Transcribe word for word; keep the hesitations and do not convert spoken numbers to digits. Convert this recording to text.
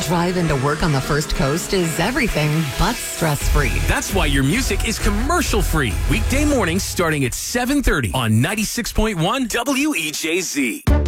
drive into work on the First Coast is everything but stress-free. That's why your music is commercial-free. Weekday mornings starting at seven thirty on ninety-six point one W E J Z.